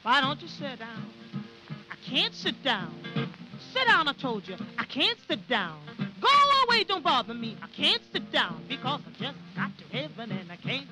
Why don't you sit down? I can't sit down. Sit down, I told you. I can't sit down. Go away, don't bother me. I can't sit down because I just got to heaven and I can't